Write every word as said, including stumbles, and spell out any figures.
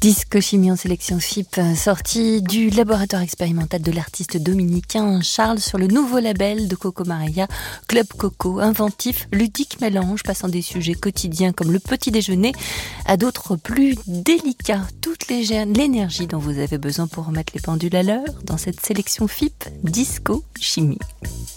Disco Chimie en sélection F I P, sortie du laboratoire expérimental de l'artiste dominicain Charles sur le nouveau label de Coco Maria, Club Coco, inventif, ludique mélange, passant des sujets quotidiens comme le petit déjeuner à d'autres plus délicats. Toute l'énergie dont vous avez besoin pour remettre les pendules à l'heure dans cette sélection F I P, Disco Chimie.